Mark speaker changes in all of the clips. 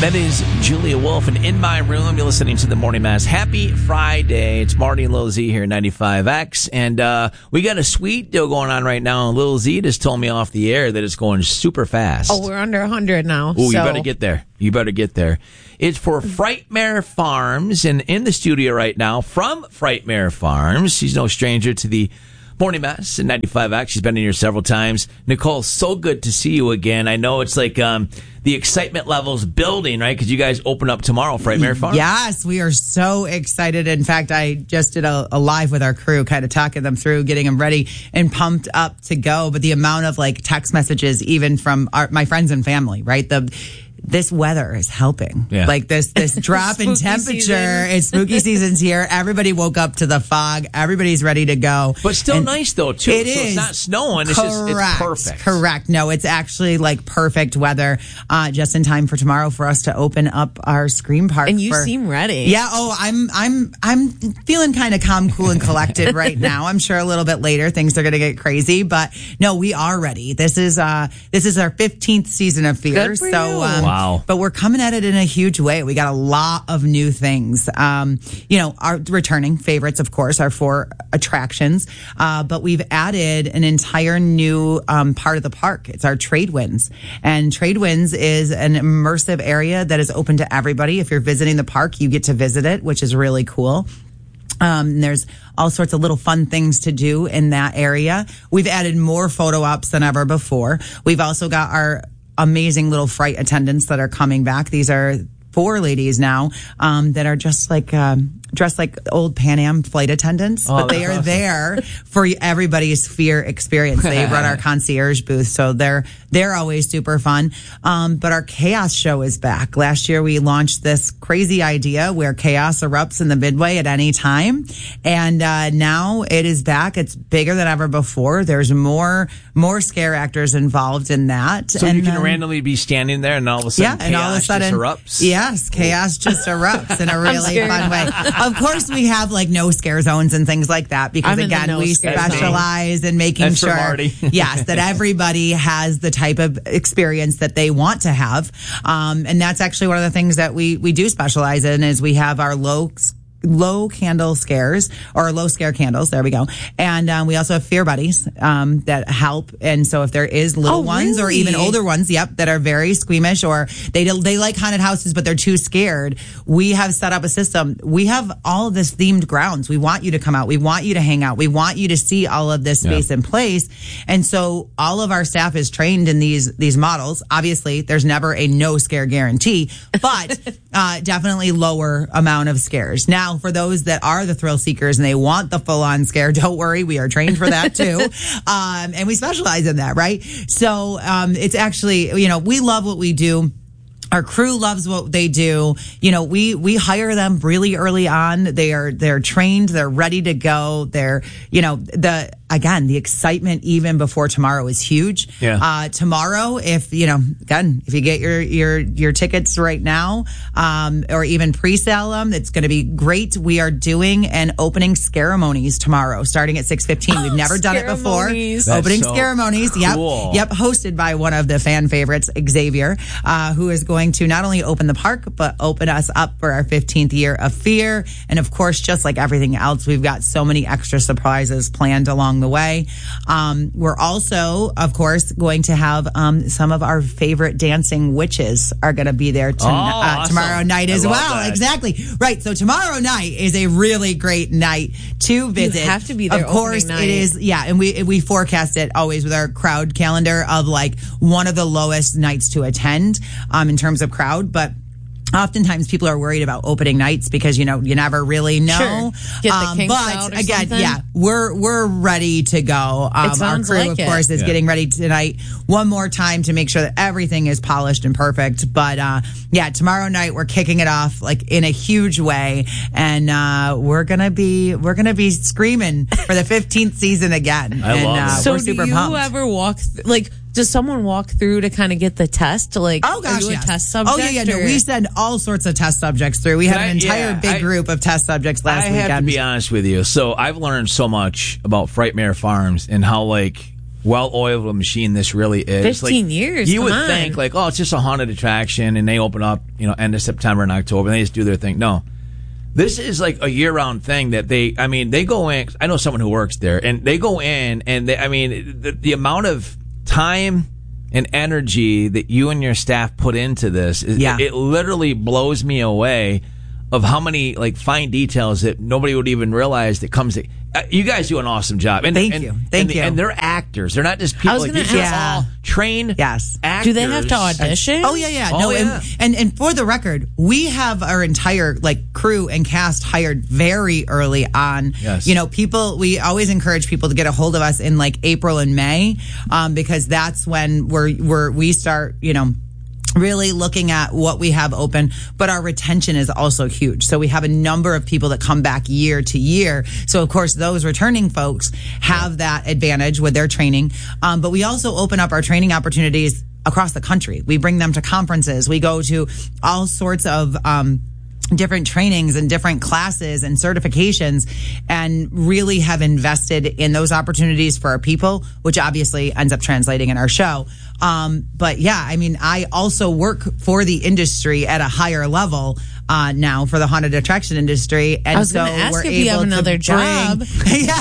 Speaker 1: That is Julia Wolf, and In My Room, you're listening to the Morning Mass. Happy Friday. It's Marty and Lil Z here at 95X, and we got a sweet deal going on right now. Lil Z just told me off the air that it's going super fast.
Speaker 2: Oh, we're under 100 now.
Speaker 1: Oh, you better get there. You better get there. It's for Frightmare Farms, and in the studio right now from Frightmare Farms, she's no stranger to the Morning Mass and 95X. She's been in here several times. Nicole, so good to see you again. I know it's like the excitement level's building, right? Because you guys open up tomorrow, Frightmare Farms.
Speaker 3: Yes, we are so excited. In fact, I just did a live with our crew, kind of talking them through, getting them ready and pumped up to go. But the amount of like text messages, even from my friends and family, right? This weather is helping. Yeah. Like this drop in temperature. It's spooky season's here. Everybody woke up to the fog. Everybody's ready to go.
Speaker 1: But still nice though, too.
Speaker 3: It
Speaker 1: so
Speaker 3: is.
Speaker 1: It's not snowing. It's it's perfect.
Speaker 3: Correct. No, it's actually like perfect weather, just in time for tomorrow for us to open up our Scream Park.
Speaker 2: And you seem ready.
Speaker 3: Yeah. Oh, I'm feeling kind of calm, cool, and collected right now. I'm sure a little bit later things are going to get crazy, but no, we are ready. This is our 15th season of Fear.
Speaker 2: Good for you.
Speaker 1: Wow.
Speaker 3: But we're coming at it in a huge way. We got a lot of new things. Our returning favorites, of course, are 4 attractions. But we've added an entire new part of the park. It's our Trade Winds. And Trade Winds is an immersive area that is open to everybody. If you're visiting the park, you get to visit it, which is really cool. There's all sorts of little fun things to do in that area. We've added more photo ops than ever before. We've also got our amazing little fright attendants that are coming back. These are 4 ladies now that are just like dressed like old Pan Am flight attendants, but they are there for everybody's Fear experience. They run our concierge booth, so they're always super fun. But our Chaos show is back. Last year we launched this crazy idea where chaos erupts in the Midway at any time, and now it is back. It's bigger than ever before. There's more scare actors involved in that.
Speaker 1: So you can randomly be standing there, and all of a sudden,
Speaker 3: and all of a sudden,
Speaker 1: just erupts.
Speaker 3: Yes, chaos just erupts in a really fun way. Of course, we have like no scare zones and things like that because again, we specialize in making sure, yes, that everybody has the type of experience that they want to have. And that's actually one of the things that we do specialize in is we have our low candle scares or low scare candles. There we go. And we also have fear buddies that help. And so if there is little ones or even older ones, that are very squeamish or they like haunted houses, but they're too scared, we have set up a system. We have all of this themed grounds. We want you to come out. We want you to hang out. We want you to see all of this space in place. And so all of our staff is trained in these models. Obviously, there's never a no scare guarantee, but definitely lower amount of scares. Now, for those that are the thrill seekers and they want the full-on scare, don't worry, we are trained for that too. And we specialize in that, right? So it's actually, we love what we do. Our crew loves what they do. We hire them really early on. They're trained. They're ready to go. They're, the excitement even before tomorrow is huge. Yeah. Tomorrow, if you get your tickets right now, or even pre-sale them, it's going to be great. We are doing an opening ceremonies tomorrow, starting at 6:15. We've never done it before. Opening ceremonies. Yep.
Speaker 1: Cool.
Speaker 3: Yep. Hosted by one of the fan favorites, Xavier, who is going to not only open the park, but open us up for our 15th year of Fear. And of course, just like everything else, we've got so many extra surprises planned along the way. We're also, of course, going to have some of our favorite dancing witches are going to be there tomorrow night as well. That. Exactly. Right. So tomorrow night is a really great night to visit.
Speaker 2: You have to be there.
Speaker 3: Of course, it is. Yeah. And we forecast it always with our crowd calendar of like one of the lowest nights to attend in terms of crowd. But oftentimes people are worried about opening nights because, you never really know.
Speaker 2: Sure. Get the kinks out or
Speaker 3: again,
Speaker 2: something.
Speaker 3: We're ready to go.
Speaker 2: It sounds
Speaker 3: our crew,
Speaker 2: like
Speaker 3: of course, is getting ready tonight one more time to make sure that everything is polished and perfect. But, tomorrow night we're kicking it off like in a huge way. And, we're going to be screaming for the 15th season again.
Speaker 1: I love it.
Speaker 2: So
Speaker 3: we're super
Speaker 2: do you
Speaker 3: pumped.
Speaker 2: ever walk, does someone walk through to kind of get the test? Are you a test subject?
Speaker 3: Oh, yeah. No, we send all sorts of test subjects through. We had an entire big group of test subjects last weekend.
Speaker 1: I have to be honest with you. So I've learned so much about Frightmare Farms and how, well-oiled machine this really is.
Speaker 2: 15 years.
Speaker 1: You would think like, oh, it's just a haunted attraction, and they open up, end of September and October, and they just do their thing. No. This is like a year-round thing that they go in. I know someone who works there, and they go in, and the amount of time and energy that you and your staff put into this, it literally blows me away of how many like fine details that nobody would even realize that comes. You guys do an awesome job.
Speaker 3: Thank you.
Speaker 1: And they're actors. They're not just people. These are all trained actors.
Speaker 2: Do they have to audition?
Speaker 3: Oh, yeah. And for the record, we have our entire crew and cast hired very early on.
Speaker 1: Yes.
Speaker 3: We always encourage people to get a hold of us in April and May, because that's when we start, really looking at what we have open, but our retention is also huge. So we have a number of people that come back year to year. So of course, those returning folks have that advantage with their training. But we also open up our training opportunities across the country. We bring them to conferences. We go to all sorts of, different trainings and different classes and certifications, and really have invested in those opportunities for our people, which obviously ends up translating in our show. But yeah, I also work for the industry at a higher level now for the haunted attraction industry, and
Speaker 2: I was going to ask if you have another job.
Speaker 3: Yeah,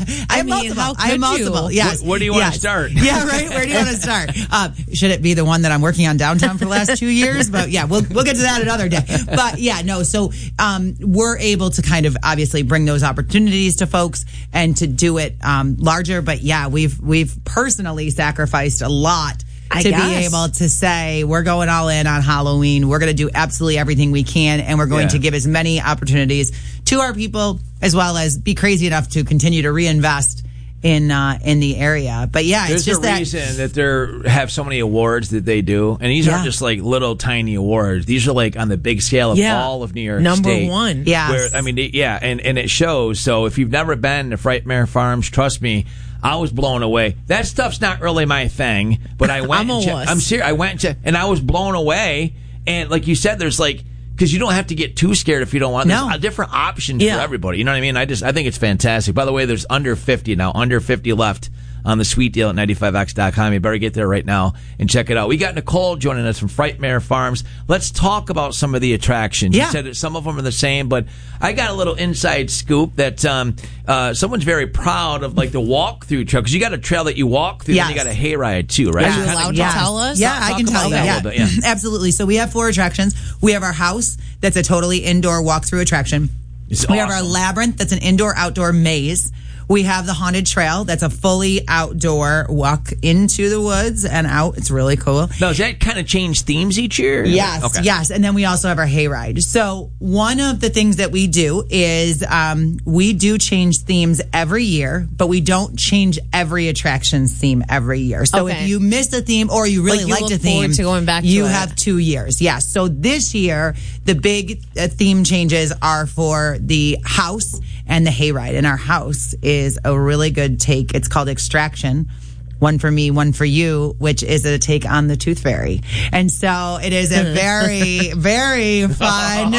Speaker 3: I have multiple. Yes.
Speaker 1: Where do you want to start?
Speaker 3: Yeah, right. Where do you want to start? Should it be the one that I'm working on downtown for the last 2 years? But yeah, we'll get to that another day. But yeah, no. So we're able to kind of obviously bring those opportunities to folks and to do it larger. But yeah, we've personally sacrificed a lot to be able to say we're going all in on Halloween. We're going to do absolutely everything we can, and we're going to give as many opportunities to our people, as well as be crazy enough to continue to reinvest in the area. But yeah,
Speaker 1: there's
Speaker 3: it's just
Speaker 1: a reason that they have so many awards that they do, and these aren't just little tiny awards. These are on the big scale of all of New York
Speaker 2: Number
Speaker 1: State.
Speaker 2: one.
Speaker 3: Yeah.
Speaker 1: And it shows. So if you've never been to Frightmare Farms, trust me, I was blown away. That stuff's not really my thing, but I went. I'm serious. I went and I was blown away. And like you said, there's because you don't have to get too scared if you don't want. There's different options for everybody. You know what I mean? I think it's fantastic. By the way, there's under 50 left on the sweet deal at 95x.com. You better get there right now and check it out. We got Nicole joining us from Frightmare Farms. Let's talk about some of the attractions. You said that some of them are the same, but I got a little inside scoop that someone's very proud of the walkthrough trail, because you got a trail that you walk through, and you got a hayride too, right?
Speaker 2: Are you allowed to tell us?
Speaker 3: Yeah, I can tell you. Yeah. Absolutely. So we have 4 attractions. We have our house, that's a totally indoor walkthrough attraction. We have our labyrinth, that's an indoor-outdoor maze. We have the haunted trail. That's a fully outdoor walk into the woods and out. It's really cool.
Speaker 1: Now, does that kind of change themes each year?
Speaker 3: Yes,
Speaker 1: okay.
Speaker 3: Yes. And then we also have our hayride. So one of the things that we do is we do change themes every year, but we don't change every attraction's theme every year. So if you missed a theme or you really liked a theme,
Speaker 2: to going back
Speaker 3: you have 2 years. Yes. So this year, the big theme changes are for the house and the hayride. And our house is a really good take. It's called Extraction. One for me, one for you, which is a take on the Tooth Fairy. And so it is a very, very fun,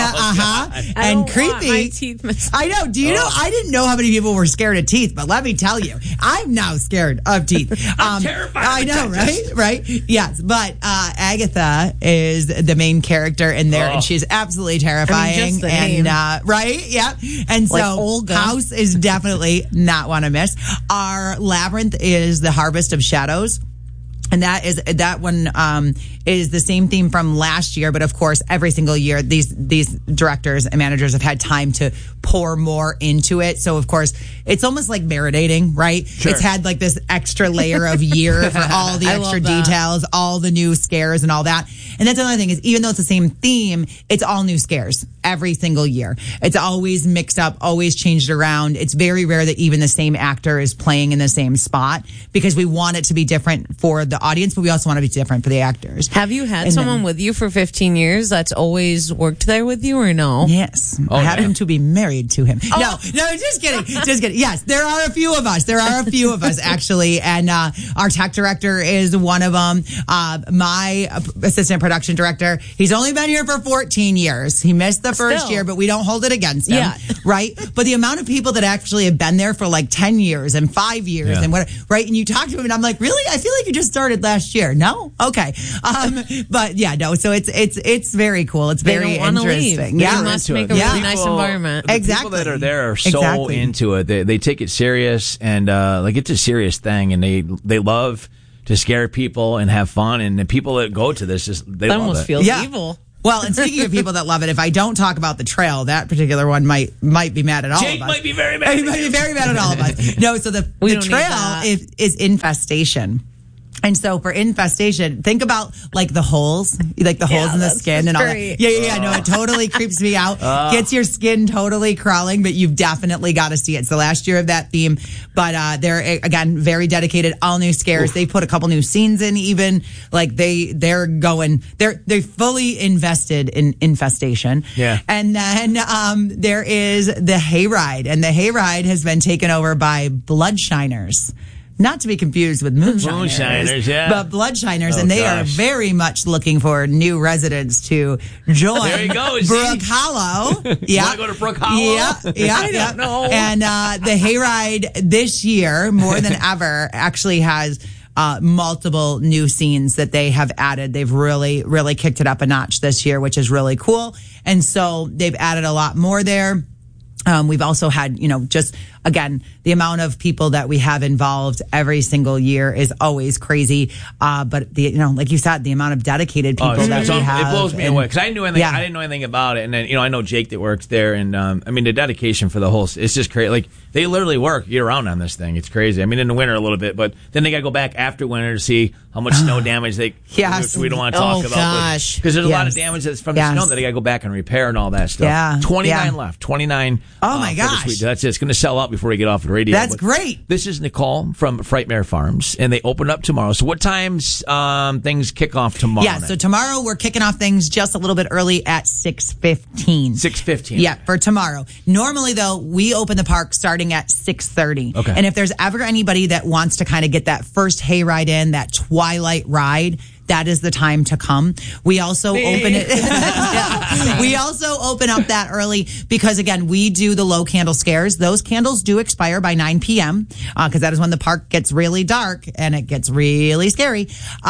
Speaker 3: and creepy.
Speaker 2: Want my teeth
Speaker 3: I know. Do you know? I didn't know how many people were scared of teeth, but let me tell you, I'm now scared of teeth.
Speaker 1: I'm terrified.
Speaker 3: I know, right? Right? Yes. But Agatha is the main character in there, and she's absolutely terrifying.
Speaker 2: Just the name.
Speaker 3: Right? Yeah. And so
Speaker 2: Olga.
Speaker 3: House is definitely not one to miss. Our labyrinth is the Harvest of Shadows. And that one is the same theme from last year, but of course, every single year these directors and managers have had time to pour more into it. So of course, it's almost like marinating, right?
Speaker 1: Sure.
Speaker 3: It's had this extra layer of year for all the extra details, all the new scares and all that. And that's another thing is, even though it's the same theme, it's all new scares every single year. It's always mixed up, always changed around. It's very rare that even the same actor is playing in the same spot, because we want it to be different for the audience, but we also want to be different for the actors.
Speaker 2: Have you had someone with you for 15 years that's always worked there with you, or no?
Speaker 3: Yes. I happen to be married to him. No, just kidding. Just kidding. Yes, there are a few of us. Actually. And our tech director is one of them. My assistant production director. He's only been here for 14 years. He missed the first year, but we don't hold it against him. Yeah. Right? But the amount of people that actually have been there for like 10 years and 5 years and what, right? And you talk to him and I'm like, really? I feel like you just started last year. No? Okay. But yeah, no. So it's very cool. It's very interesting.
Speaker 2: Yeah. They must make a really nice environment.
Speaker 1: Exactly. People that are there are so into it. They take it serious and like it's a serious thing, and they love to scare people and have fun, and the people that go to this they love it.
Speaker 2: Almost feels evil.
Speaker 3: Well, and speaking of people that love it, if I don't talk about the trail, that particular one might be mad at all
Speaker 1: Jake
Speaker 3: of us.
Speaker 1: Jake might be very mad.
Speaker 3: He might be very mad at all of us. No, so the trail is infestation. And so for infestation, think about like the holes, like the holes in the skin and all that. Yeah. No, it totally creeps me out. Gets your skin totally crawling, but you've definitely got to see it. It's the last year of that theme, but they're again very dedicated. All new scares. Oof. They put a couple new scenes in. Even like they're fully invested in infestation.
Speaker 1: Yeah.
Speaker 3: And then there is the hayride, and the hayride has been taken over by Bloodshiners. Not to be confused with moonshiners, but Bloodshiners, and they are very much looking for new residents to join.
Speaker 1: There you go,
Speaker 3: Brook Hollow.
Speaker 1: Yeah, want to go to Brook Hollow?
Speaker 3: Yeah.
Speaker 2: I don't know.
Speaker 3: And the hayride this year, more than ever, actually has multiple new scenes that they have added. They've really, really kicked it up a notch this year, which is really cool. And so they've added a lot more there. We've also had, just again, the amount of people that we have involved every single year is always crazy. But like you said, the amount of dedicated people that we have.
Speaker 1: It blows me away because I didn't know anything about it. And then, I know Jake that works there, and the dedication for the whole, it's just crazy. Like they literally work year round on this thing. It's crazy. I mean, in the winter a little bit, but then they got to go back after winter to see how much snow damage we don't want to talk about.
Speaker 2: Gosh.
Speaker 1: Because there's a lot of damage that's from the snow that they got to go back and repair and all that stuff.
Speaker 3: Yeah.
Speaker 1: 29 left. 29.
Speaker 3: Oh my gosh.
Speaker 1: That's it. It's going to sell out before we get off the radio.
Speaker 3: That's great.
Speaker 1: This is Nicole from Frightmare Farms, and they open up tomorrow. So what times things kick off tomorrow?
Speaker 3: Yeah, so tomorrow we're kicking off things just a little bit early at 6:15.
Speaker 1: 6:15.
Speaker 3: Yeah, for tomorrow. Normally, though, we open the park starting at 6:30.
Speaker 1: Okay.
Speaker 3: And if there's ever anybody that wants to kind of get that first hayride in, that twilight ride, that is the time to come. We also open it. We also open up that early because, again, we do the low candle scares. Those candles do expire by 9 p.m. Because that is when the park gets really dark and it gets really scary.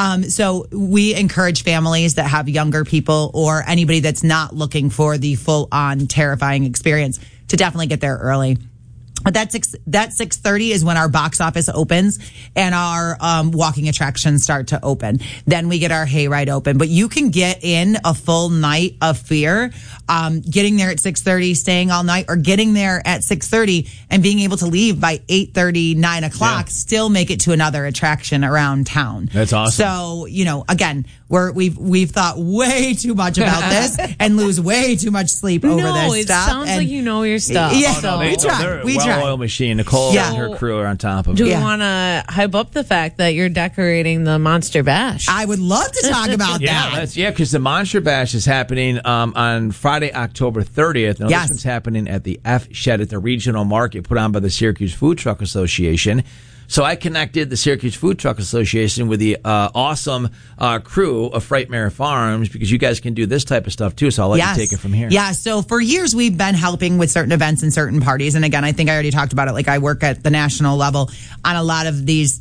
Speaker 3: So we encourage families that have younger people or anybody that's not looking for the full-on terrifying experience to definitely get there early. But that 6:30 is when our box office opens and our walking attractions start to open. Then we get our hayride open. But you can get in a full night of fear, getting there at 6:30, staying all night, or getting there at 6:30 and being able to leave by 8:30, 9 o'clock, still make it to another attraction around town.
Speaker 1: That's awesome.
Speaker 3: So, again, we've thought way too much about this and lose way too much sleep over this stuff.
Speaker 2: It sounds like you know your stuff.
Speaker 3: Yeah, we try.
Speaker 1: Well-oiled machine. Nicole and her crew are on top of it.
Speaker 2: Do we want to hype up the fact that you're decorating the Monster Bash?
Speaker 3: I would love to talk about that.
Speaker 1: Because the Monster Bash is happening on Friday, October 30th. Now, this one's happening at the F Shed at the Regional Market put on by the Syracuse Food Truck Association. So I connected the Syracuse Food Truck Association with the awesome crew of Frightmare Farms because you guys can do this type of stuff too. So I'll let you take it from here.
Speaker 3: Yeah. So for years we've been helping with certain events and certain parties. And again, I think I already talked about it. Like I work at the national level on a lot of these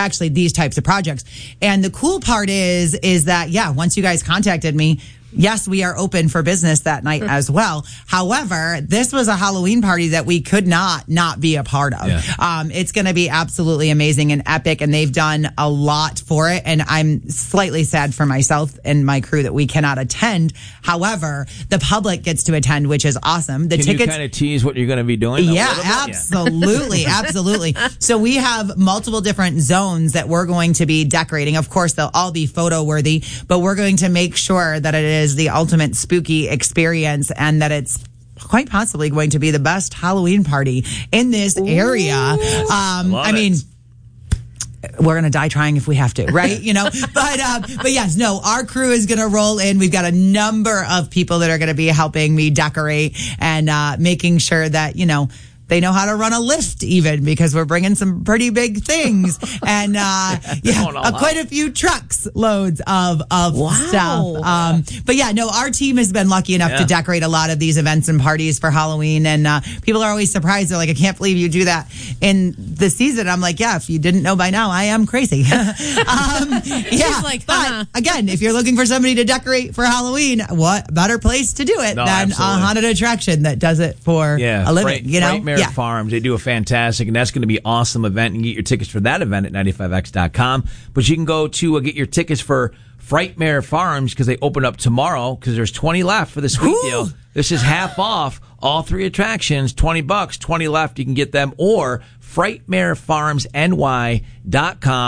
Speaker 3: types of projects. And the cool part is that, once you guys contacted me, yes, we are open for business that night as well. However, this was a Halloween party that we could not be a part of. Yeah. It's going to be absolutely amazing and epic, and they've done a lot for it. And I'm slightly sad for myself and my crew that we cannot attend. However, the public gets to attend, which is awesome.
Speaker 1: Can you kind of tease what you're going to be doing?
Speaker 3: Yeah, absolutely. Absolutely. So we have multiple different zones that we're going to be decorating. Of course, they'll all be photo worthy, but we're going to make sure that it is the ultimate spooky experience and that it's quite possibly going to be the best Halloween party in this area. We're going to die trying if we have to, right? But yes, no, our crew is going to roll in. We've got a number of people that are going to be helping me decorate and making sure that, They know how to run a lift even, because we're bringing some pretty big things. And quite a few trucks loads of stuff. But yeah, no, our team has been lucky enough to decorate a lot of these events and parties for Halloween. And people are always surprised. They're like, I can't believe you do that in the season. I'm like, yeah, if you didn't know by now, I am crazy. But again, if you're looking for somebody to decorate for Halloween, what better place to do it than a haunted attraction that does it for a living?
Speaker 1: Frightmare Farms, they do a fantastic, and that's going to be an awesome event. You can get your tickets for that event at 95X.com. But you can go to get your tickets for Frightmare Farms, because they open up tomorrow, because there's 20 left for this sweet deal. This is half off all 3 attractions, $20, 20 left. You can get them, or FrightmareFarmsNY.com.